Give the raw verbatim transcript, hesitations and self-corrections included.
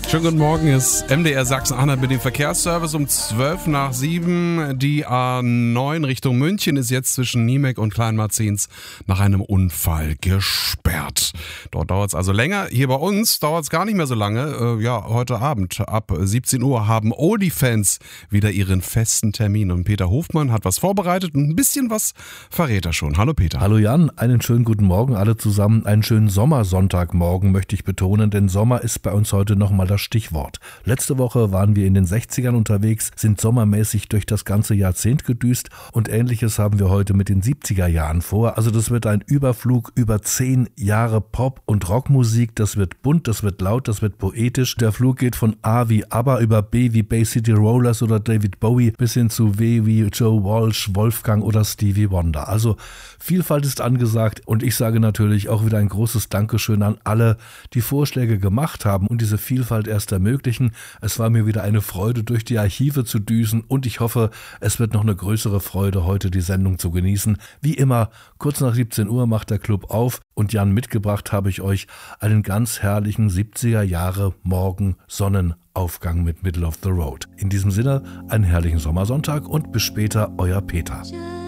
Schönen guten Morgen, ist M D R Sachsen-Anhalt mit dem Verkehrsservice um zwölf nach sieben. Die A neun Richtung München ist jetzt zwischen Niemek und Kleinmarzins nach einem Unfall gesperrt. Dort dauert es also länger. Hier bei uns dauert es gar nicht mehr so lange. Äh, ja, heute Abend ab siebzehn Uhr haben Oldie-Fans wieder ihren festen Termin. Und Peter Hofmann hat was vorbereitet und ein bisschen was verrät er schon. Hallo Peter. Hallo Jan, einen schönen guten Morgen alle zusammen. Einen schönen Sommersonntagmorgen möchte ich betonen, denn Sommer ist bei uns heute nochmal das Stichwort. Letzte Woche waren wir in den sechzigern unterwegs, sind sommermäßig durch das ganze Jahrzehnt gedüst und Ähnliches haben wir heute mit den siebziger Jahren vor. Also das wird ein Überflug über zehn Jahre Pop- und Rockmusik. Das wird bunt, das wird laut, das wird poetisch. Der Flug geht von A wie ABBA über B wie Bay City Rollers oder David Bowie bis hin zu W wie Joe Walsh, Wolfgang oder Stevie Wonder. Also Vielfalt ist angesagt und ich sage natürlich auch wieder ein großes Dankeschön an alle, die Vorschläge gemacht haben und diese Vielfalt erst ermöglichen. Es war mir wieder eine Freude, durch die Archive zu düsen und ich hoffe, es wird noch eine größere Freude, heute die Sendung zu genießen. Wie immer, kurz nach siebzehn Uhr macht der Club auf und Jan, mitgebracht habe ich euch einen ganz herrlichen siebziger Jahre Morgen Sonnenaufgang mit Middle of the Road. In diesem Sinne, einen herrlichen Sommersonntag und bis später, euer Peter.